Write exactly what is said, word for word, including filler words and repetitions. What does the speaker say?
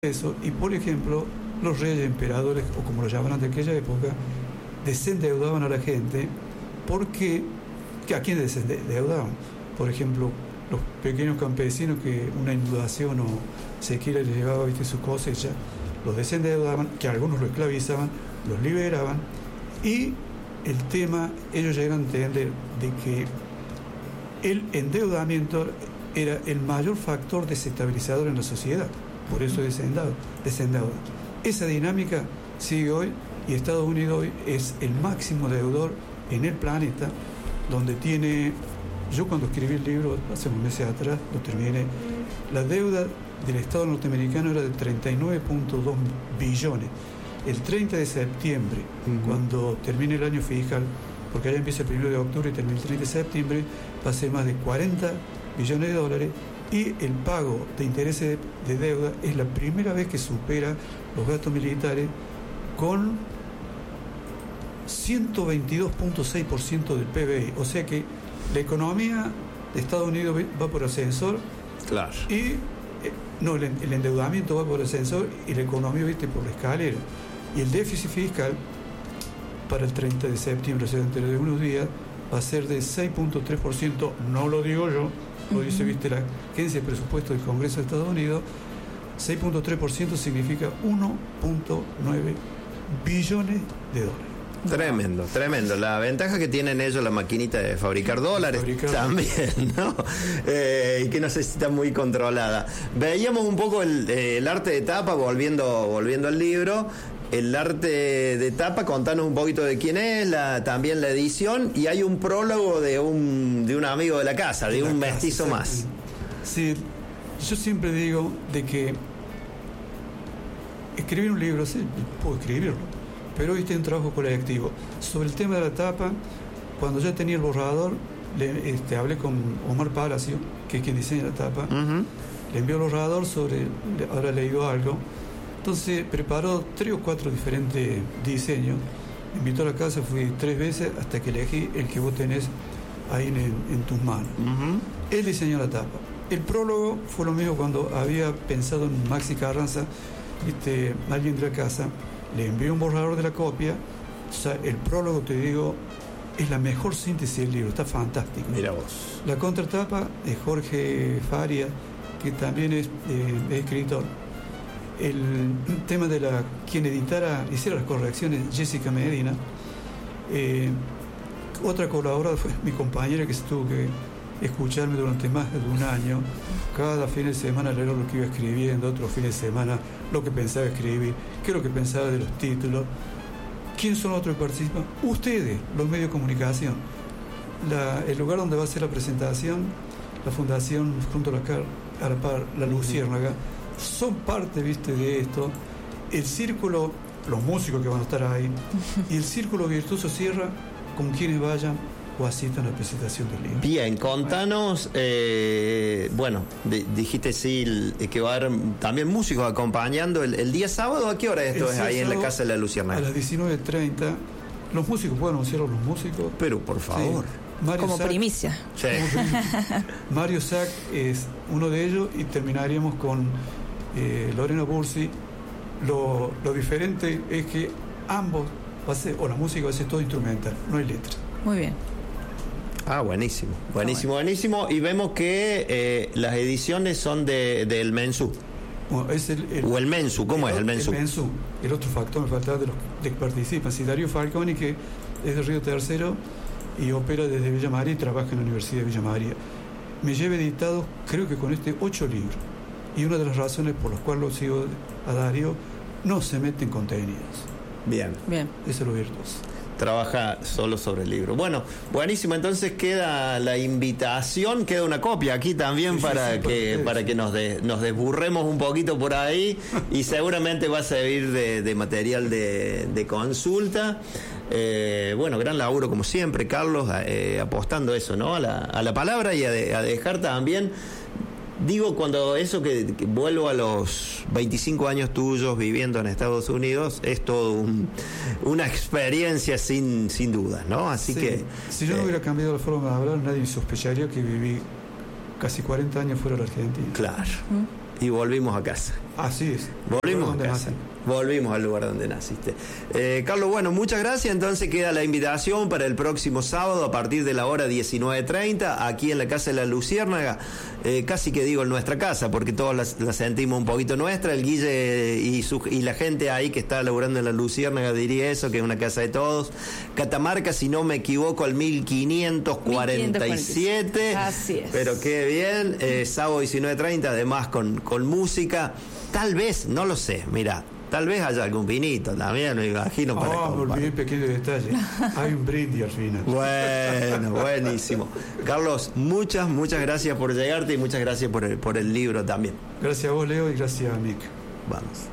eso, y por ejemplo, los reyes emperadores, o como lo llamaban de aquella época, desendeudaban a la gente porque, ¿a quién desendeudaban? Por ejemplo, los pequeños campesinos que una inundación o sequía les llevaba, viste, su cosecha, los desendeudaban, que algunos lo esclavizaban, los liberaban, y el tema, ellos llegan a entender de que el endeudamiento era el mayor factor desestabilizador en la sociedad. Por eso desendeuda. Esa dinámica sigue hoy, y Estados Unidos hoy es el máximo deudor en el planeta, donde tiene, yo cuando escribí el libro hace unos meses atrás, lo terminé, la deuda del Estado norteamericano era de treinta y nueve punto dos billones. El treinta de septiembre, uh-huh. cuando termine el año fiscal, porque allá empieza el primero de octubre y termina el treinta de septiembre, va a ser más de cuarenta billones de dólares, y el pago de intereses de, de deuda es la primera vez que supera los gastos militares con ciento veintidós punto seis por ciento del P B I. O sea que la economía de Estados Unidos va por ascensor. Claro. Y eh, no, el, el endeudamiento va por ascensor y la economía, viste, por la escalera. Y el déficit fiscal para el treinta de septiembre, o sea, dentro de unos días, va a ser de seis punto tres por ciento. No lo digo yo, lo dice, viste, la Agencia de Presupuesto del Congreso de Estados Unidos. Seis punto tres por ciento significa uno punto nueve billones de dólares. Tremendo, tremendo. La ventaja que tienen ellos, la maquinita de fabricar dólares, fabricar. También, ¿no? Eh, y que no sé si está muy controlada. Veíamos un poco el, el arte de tapa, volviendo, volviendo al libro. El arte de tapa, contanos un poquito de quién es, la, también la edición, y hay un prólogo de un, de un amigo de la casa, de, de un mestizo casa, más. Sí, yo siempre digo de que escribir un libro, sí, puedo escribirlo, pero hoy estoy en trabajo colectivo. Sobre el tema de la tapa, cuando ya tenía el borrador, le, este, hablé con Omar Palacio, que es quien diseña la tapa, uh-huh. le envió el borrador sobre, ahora le digo algo, entonces preparó tres o cuatro diferentes diseños, me invitó a la casa, fui tres veces hasta que elegí el que vos tenés ahí en, en tus manos. Uh-huh. Él diseñó la tapa. El prólogo fue lo mismo cuando había pensado en Maxi Carranza, este, alguien de la casa, le envió un borrador de la copia. O sea, el prólogo, te digo, es la mejor síntesis del libro, está fantástico. Mira vos. La contratapa es Jorge Faria, que también es, eh, es escritor. El tema de la quien editara, hiciera las correcciones, Jessica Medina. Eh, otra colaboradora fue mi compañera, que estuvo que escucharme durante más de un año. Cada fin de semana leer lo que iba escribiendo, otro fin de semana lo que pensaba escribir, qué es lo que pensaba de los títulos. ¿Quién son los otros que participan? Ustedes, los medios de comunicación. La, el lugar donde va a ser la presentación, la Fundación junto a la, a la par, la Luciérnaga, son parte, viste, de esto. El círculo, los músicos que van a estar ahí, y el círculo virtuoso cierra con quienes vayan o asistan a la presentación del libro. Bien, contanos, eh, bueno, de, dijiste sí el, que va a haber también músicos acompañando el, el día sábado. ¿A qué hora esto es ahí en la Casa de la Luciérnaga? A las diecinueve treinta. Los músicos, ¿puedo anunciarlo los músicos? Pero por favor. Sí. Mario como Sack, primicia. Sí. Como primicia. Mario Sack es uno de ellos, y terminaríamos con eh, Lorena Bursi. Lo, lo diferente es que ambos va a ser, o la música va a ser todo instrumental, no hay letra. Muy bien. Ah, buenísimo, buenísimo, buenísimo. Y vemos que eh, las ediciones son de del Mensú. Bueno, es el, el, o el Mensu, ¿cómo el, es el Mensu? El Mensu, el otro factor, me faltaba de los de que participan. Sí, Darío Falconi, que es de Río Tercero y opera desde Villa María y trabaja en la Universidad de Villa María. Me lleva editado, creo que con este, ocho libros. Y una de las razones por las cuales lo sigo a Darío, no se mete en contenidos. Bien. Bien. Eso es lo virtuoso. Trabaja solo sobre el libro. Bueno, buenísimo. Entonces queda la invitación, queda una copia aquí también, sí, para, sí, sí, que, para, para que nos, de, nos desburremos un poquito por ahí, y seguramente va a servir de, de material de, de consulta. Eh, bueno, gran laburo como siempre, Carlos, eh, apostando eso, ¿no? A la, a la palabra, y a, de, a dejar también. Digo, cuando eso que, que vuelvo a los veinticinco años tuyos viviendo en Estados Unidos, es todo un, una experiencia sin sin dudas, ¿no? Así sí. que... Si yo eh, no hubiera cambiado la forma de hablar, nadie sospecharía que viví casi cuarenta años fuera de la Argentina. Claro. ¿Mm? Y volvimos a casa. Así es. Volvimos a casa. Volvimos al lugar donde naciste. Eh, Carlos, bueno, muchas gracias. Entonces queda la invitación para el próximo sábado a partir de la hora diecinueve treinta, aquí en la Casa de la Luciérnaga. Eh, casi que digo en nuestra casa, porque todos la, la sentimos un poquito nuestra. El Guille y, su, y la gente ahí que está laburando en la Luciérnaga diría eso, que es una casa de todos. Catamarca, si no me equivoco, al mil quinientos cuarenta y siete. Así es. Pero qué bien. Eh, sábado diecinueve treinta, además con, con música. Tal vez, no lo sé, mira. Tal vez haya algún vinito también, me imagino. Para oh, me olvidé un pequeño detalle. Hay un brindis al final. Bueno, buenísimo. Carlos, muchas, muchas gracias por llegarte y muchas gracias por el, por el libro también. Gracias a vos, Leo, y gracias a Mick. Vamos.